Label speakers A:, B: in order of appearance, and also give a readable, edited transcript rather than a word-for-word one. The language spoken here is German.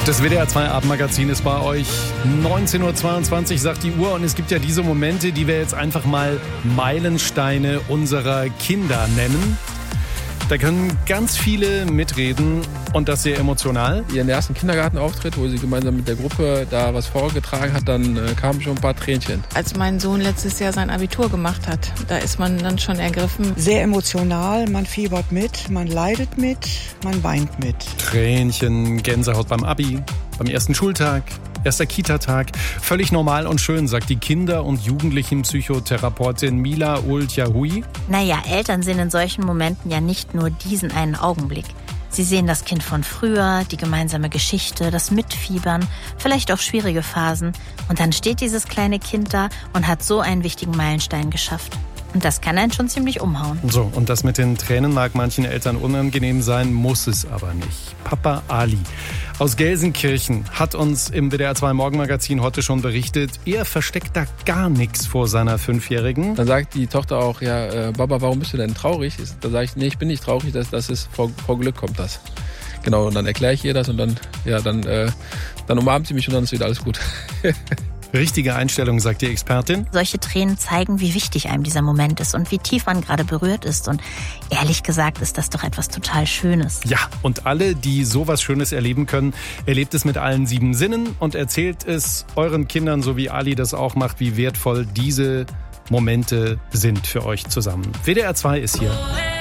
A: Das WDR 2 Abendmagazin ist bei euch. 19:22 Uhr sagt die Uhr und es gibt ja diese Momente, die wir jetzt einfach mal Meilensteine unserer Kinder nennen. Da können ganz viele mitreden und das sehr emotional.
B: Ihren ersten Kindergartenauftritt, wo sie gemeinsam mit der Gruppe da was vorgetragen hat, dann kamen schon ein paar Tränchen.
C: Als mein Sohn letztes Jahr sein Abitur gemacht hat, da ist man dann schon ergriffen.
D: Sehr emotional, man fiebert mit, man leidet mit, man weint mit.
A: Tränchen, Gänsehaut beim Abi, beim ersten Schultag, erster Kita-Tag. Völlig normal und schön, sagt die Kinder- und Jugendlichenpsychotherapeutin Mila Old-Yahui.
E: Naja, Eltern sehen in solchen Momenten ja nicht nur diesen einen Augenblick. Sie sehen das Kind von früher, die gemeinsame Geschichte, das Mitfiebern, vielleicht auch schwierige Phasen. Und dann steht dieses kleine Kind da und hat so einen wichtigen Meilenstein geschafft. Und das kann einen schon ziemlich umhauen.
A: So, und das mit den Tränen mag manchen Eltern unangenehm sein, muss es aber nicht. Papa Ali aus Gelsenkirchen hat uns im WDR 2 Morgenmagazin heute schon berichtet, er versteckt da gar nichts vor seiner 5-Jährigen.
B: Dann sagt die Tochter auch, ja, Baba, warum bist du denn traurig? Da sage ich, nee, ich bin nicht traurig, das ist vor Glück kommt das. Genau, und dann erkläre ich ihr das und dann umarmt sie mich und dann ist wieder alles gut.
A: Richtige Einstellung, sagt die Expertin.
E: Solche Tränen zeigen, wie wichtig einem dieser Moment ist und wie tief man gerade berührt ist. Und ehrlich gesagt ist das doch etwas total Schönes.
A: Ja, und alle, die sowas Schönes erleben können, erlebt es mit allen 7 Sinnen und erzählt es euren Kindern, so wie Ali das auch macht, wie wertvoll diese Momente sind für euch zusammen. WDR 2 ist hier.